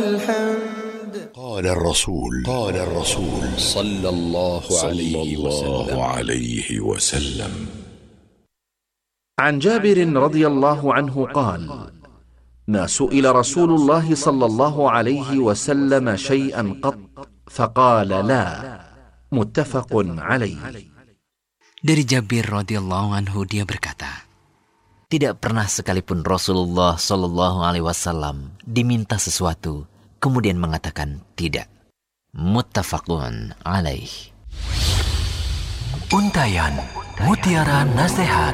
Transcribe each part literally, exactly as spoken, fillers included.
قال الرسول قال الرسول صلى الله عليه وسلم عليه وسلم عن جابر رضي الله عنه قال: ما سئل رسول الله صلى الله عليه وسلم شيئا قط فقال لا. متفق عليه. Dari Jabir radhiyallahu anhu dia berkata, tidak pernah sekalipun Rasulullah Shallallahu Alaihi Wasallam diminta sesuatu kemudian mengatakan tidak. Muttafaqun alaih. Untayan Mutiara Nasihat.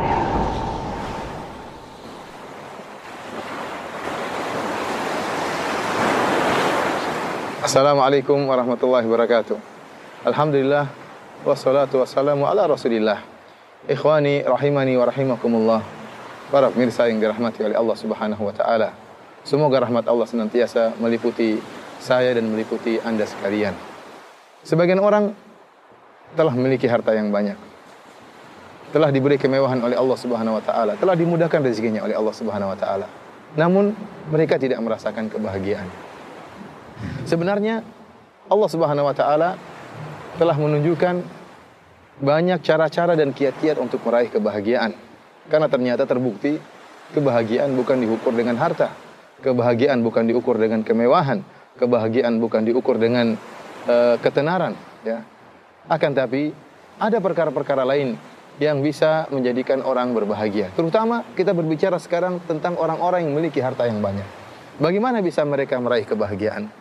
Assalamualaikum warahmatullahi wabarakatuh. Alhamdulillah wassalatu wassalamu ala Rasulillah. Ikhwani rahimani wa rahimakumullah. Para pemirsa yang dirahmati oleh Allah Subhanahu wa taala. Semoga rahmat Allah senantiasa meliputi saya dan meliputi Anda sekalian. Sebagian orang telah memiliki harta yang banyak. Telah diberi kemewahan oleh Allah Subhanahu wa taala, telah dimudahkan rezekinya oleh Allah Subhanahu wa taala. Namun mereka tidak merasakan kebahagiaan. Sebenarnya Allah Subhanahu wa taala telah menunjukkan banyak cara-cara dan kiat-kiat untuk meraih kebahagiaan. Karena ternyata terbukti kebahagiaan bukan diukur dengan harta, kebahagiaan bukan diukur dengan kemewahan, kebahagiaan bukan diukur dengan uh, ketenaran, ya. Akan tapi ada perkara-perkara lain yang bisa menjadikan orang berbahagia. Terutama kita berbicara sekarang tentang orang-orang yang memiliki harta yang banyak. Bagaimana bisa mereka meraih kebahagiaan?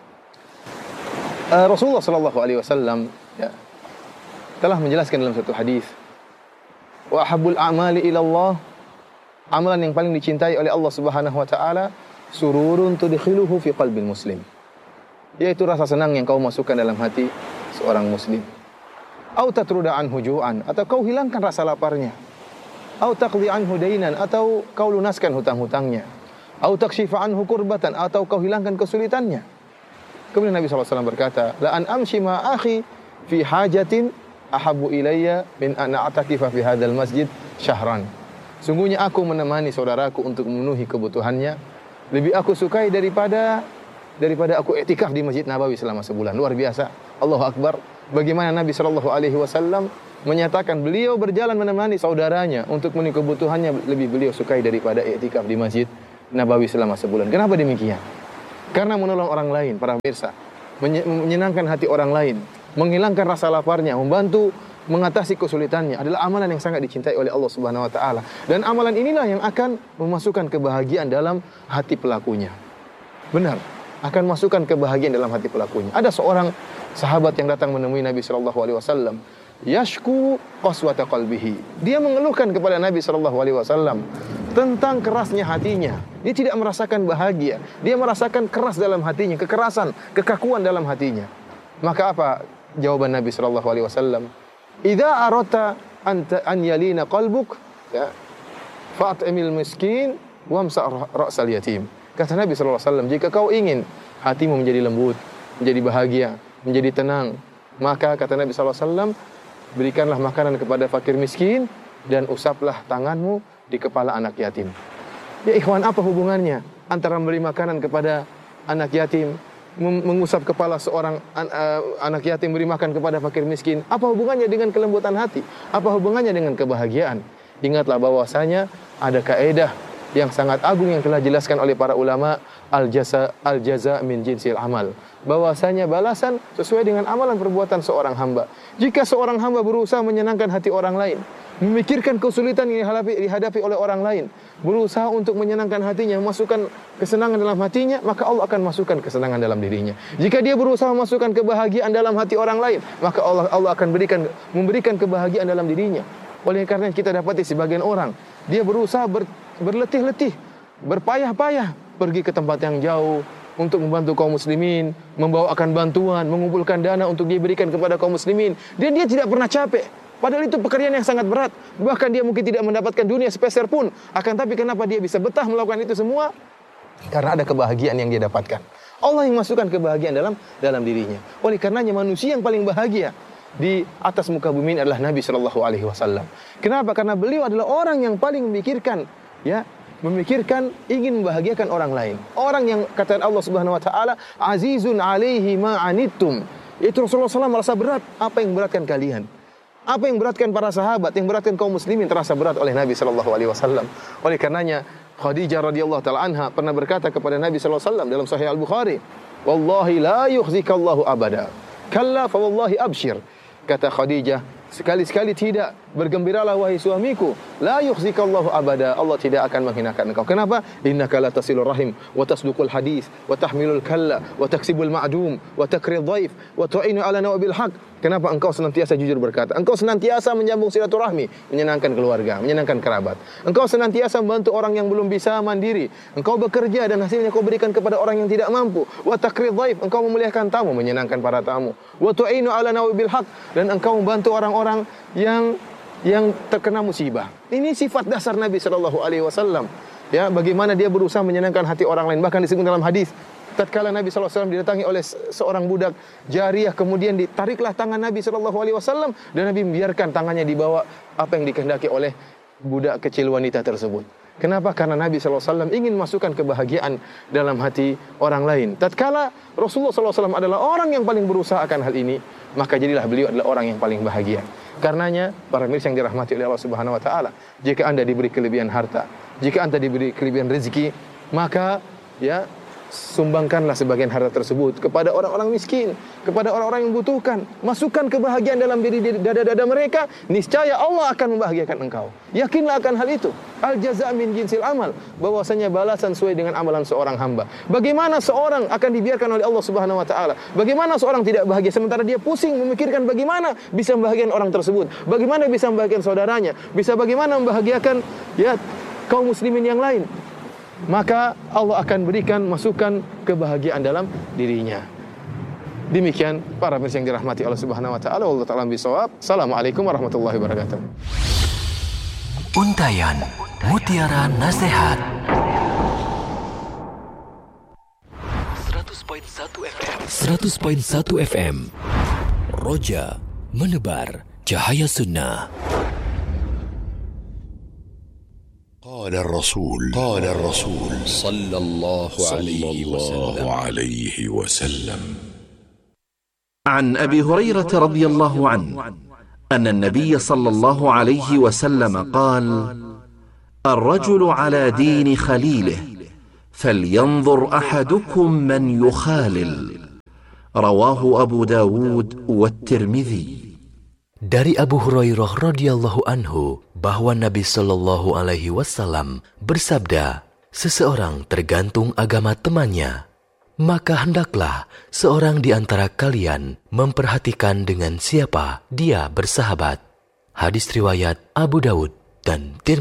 Uh, Rasulullah Shallallahu Alaihi Wasallam ya, telah menjelaskan dalam satu hadis, wa ahabbul a'mali ilallah, amalan yang paling dicintai oleh Allah Subhanahu wa taala, sururun tudkhiluhu fi qalbil muslim, yaitu rasa senang yang kau masukkan dalam hati seorang muslim. Au tatruda anhu ju'an, atau kau hilangkan rasa laparnya. Au taqdi anhu dainan, atau kau lunaskan hutang-hutangnya. Au takshifa anhu kurbatan, atau kau hilangkan kesulitannya. Kemudian Nabi shallallahu alaihi wasallam berkata, la an amshi ma akhi fi hajatin ahabbu ilayya min an a'takifa fi hadzal masjid syahran. Sungguhnya aku menemani saudaraku untuk memenuhi kebutuhannya lebih aku sukai daripada daripada aku iktikaf di Masjid Nabawi selama sebulan. Luar biasa. Allahu Akbar. Bagaimana Nabi sallallahu alaihi wasallam menyatakan beliau berjalan menemani saudaranya untuk memenuhi kebutuhannya lebih beliau sukai daripada iktikaf di Masjid Nabawi selama sebulan. Kenapa demikian? Karena menolong orang lain, para pemirsa, menyenangkan hati orang lain, menghilangkan rasa laparnya, membantu mengatasi kesulitannya adalah amalan yang sangat dicintai oleh Allah Subhanahu wa taala. Dan amalan inilah yang akan memasukkan kebahagiaan dalam hati pelakunya. Benar, akan masukkan kebahagiaan dalam hati pelakunya. Ada seorang sahabat yang datang menemui Nabi sallallahu alaihi wasallam, yashku qaswata qalbihi. Dia mengeluhkan kepada Nabi sallallahu alaihi wasallam tentang kerasnya hatinya. Dia tidak merasakan bahagia. Dia merasakan keras dalam hatinya, kekerasan, kekakuan dalam hatinya. Maka apa jawaban Nabi sallallahu alaihi wasallam? Idza arata an an yalina qalbuk, ya, fa'timil miskin wamsa' ra'sal yatim. Kata Nabi sallallahu alaihi wasallam, jika kau ingin hatimu menjadi lembut, menjadi bahagia, menjadi tenang, maka kata Nabi sallallahu alaihi wasallam, berikanlah makanan kepada fakir miskin dan usaplah tanganmu di kepala anak yatim. Ya ikhwan, apa hubungannya antara memberi makanan kepada anak yatim, mengusap kepala seorang an, uh, anak yatim, beri makan kepada fakir miskin? Apa hubungannya dengan kelembutan hati? Apa hubungannya dengan kebahagiaan? Ingatlah bahwasanya ada kaidah yang sangat agung yang telah dijelaskan oleh para ulama, al-jaza al-jaza min jinsil amal. Bahwasanya balasan sesuai dengan amalan perbuatan seorang hamba. Jika seorang hamba berusaha menyenangkan hati orang lain, memikirkan kesulitan yang dihadapi, dihadapi oleh orang lain, berusaha untuk menyenangkan hatinya, memasukkan kesenangan dalam hatinya, maka Allah akan masukkan kesenangan dalam dirinya. Jika dia berusaha memasukkan kebahagiaan dalam hati orang lain, maka Allah Allah akan berikan memberikan kebahagiaan dalam dirinya. Oleh karena kita dapati sebagian orang, dia berusaha ber, berletih-letih, berpayah-payah pergi ke tempat yang jauh untuk membantu kaum muslimin, membawakan bantuan, mengumpulkan dana untuk diberikan kepada kaum muslimin. Dan dia tidak pernah capek. Padahal itu pekerjaan yang sangat berat. Bahkan dia mungkin tidak mendapatkan dunia sepeser pun. Akan tapi kenapa dia bisa betah melakukan itu semua? Karena ada kebahagiaan yang dia dapatkan. Allah yang masukkan kebahagiaan dalam dalam dirinya. Oleh karenanya manusia yang paling bahagia di atas muka bumi ini adalah Nabi Shallallahu Alaihi Wasallam. Kenapa? Karena beliau adalah orang yang paling memikirkan, ya, memikirkan ingin membahagiakan orang lain. Orang yang kata Allah Subhanahu wa taala, azizun alaihi ma anittum. Itu Rasulullah sallallahu alaihi wasallam merasa berat. Apa yang beratkan kalian? Apa yang beratkan para sahabat, yang beratkan kaum muslimin terasa berat oleh Nabi sallallahu alaihi wasallam. Oleh karenanya Khadijah radhiyallahu taala anha pernah berkata kepada Nabi sallallahu alaihi wasallam dalam Sahih Al-Bukhari, "Wallahi la yukhzikallahu abada. Kalla fa wallahi abshir." Kata Khadijah, sekali-sekali tidak, bergembiralah wahai suamiku, la yukhzikallahu abada, Allah tidak akan menghinakan engkau. Kenapa? Innaka la tasilur rahim wa tasduqul hadis wa tahmilul kalla wa taksibul ma'dum wa takrid dhaif wa tu'inu ala nawabil haq. Kenapa engkau senantiasa jujur berkata? Engkau senantiasa menyambung silaturahmi, menyenangkan keluarga, menyenangkan kerabat. Engkau senantiasa membantu orang yang belum bisa mandiri. Engkau bekerja dan hasilnya kau berikan kepada orang yang tidak mampu. Wa takrid dhaif, engkau memuliakan tamu, menyenangkan para tamu. Wa tu'inu ala nawabil haq, dan engkau membantu orang-orang yang yang terkena musibah. Ini sifat dasar Nabi sallallahu alaihi wasallam. Ya, bagaimana dia berusaha menyenangkan hati orang lain. Bahkan disebut dalam hadis, tatkala Nabi sallallahu alaihi wasallam didatangi oleh seorang budak jariyah, kemudian ditariklah tangan Nabi sallallahu alaihi wasallam dan Nabi membiarkan tangannya dibawa apa yang dikehendaki oleh budak kecil wanita tersebut. Kenapa? Karena Nabi sallallahu alaihi wasallam ingin masukkan kebahagiaan dalam hati orang lain. Tatkala Rasulullah sallallahu alaihi wasallam adalah orang yang paling berusaha akan hal ini, maka jadilah beliau adalah orang yang paling bahagia. Karenanya, para mirsa yang dirahmati oleh Allah Subhanahu wa taala, jika Anda diberi kelebihan harta, jika Anda diberi kelebihan rezeki, maka ya sumbangkanlah sebagian harta tersebut kepada orang-orang miskin, kepada orang-orang yang membutuhkan. Masukkan kebahagiaan dalam diri dada-dada mereka, niscaya Allah akan membahagiakan engkau. Yakinlah akan hal itu. Al jaza' min jinsil amal, bahwasanya balasan sesuai dengan amalan seorang hamba. Bagaimana seorang akan dibiarkan oleh Allah Subhanahu wa taala? Bagaimana seorang tidak bahagia sementara dia pusing memikirkan bagaimana bisa membahagiakan orang tersebut? Bagaimana bisa membahagiakan saudaranya? Bisa bagaimana membahagiakan ya kaum muslimin yang lain? Maka Allah akan berikan masukan kebahagiaan dalam dirinya. Demikian para pemirsa yang dirahmati Allah Subhanahu wa taala. Wallahu ta'ala bishawab. Assalamualaikum warahmatullahi wabarakatuh. Untayan Mutiara Nasihat seratus koma satu F M. Roja menebar cahaya sunnah. قال الرسول قال الرسول صلى الله عليه وسلم عن أبي هريرة رضي الله عنه أن النبي صلى الله عليه وسلم قال: الرجل على دين خليله فلينظر أحدكم من يخالل. رواه أبو داود والترمذي. Dari Abu Hurairah radhiyallahu anhu bahwa Nabi sallallahu alaihi wasallam bersabda, seseorang tergantung agama temannya, maka hendaklah seorang di antara kalian memperhatikan dengan siapa dia bersahabat. Hadis riwayat Abu Dawud dan Tirmidzi.